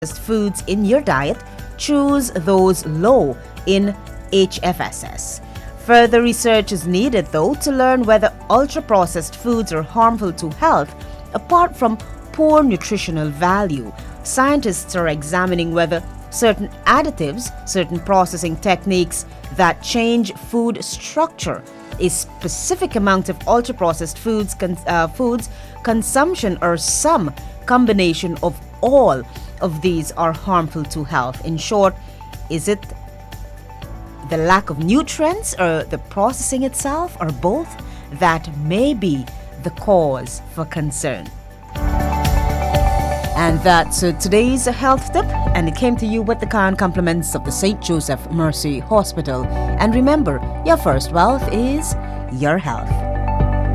foods in your diet, choose those low in HFSS. Further research is needed, though, to learn whether ultra-processed foods are harmful to health. Apart from poor nutritional value, scientists are examining whether certain additives, certain processing techniques that change food structure, a specific amount of ultra-processed foods consumption, or some combination of all of these are harmful to health. In short, is it the lack of nutrients or the processing itself, or both, that may be the cause for concern? And that's today's health tip, and it came to you with the kind compliments of the St. Joseph Mercy Hospital. And remember, your first wealth is your health.